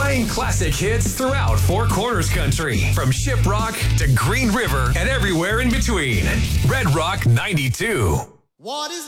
Playing classic hits throughout Four Corners country, from Shiprock to Green River and everywhere in between. Red Rock 92. What is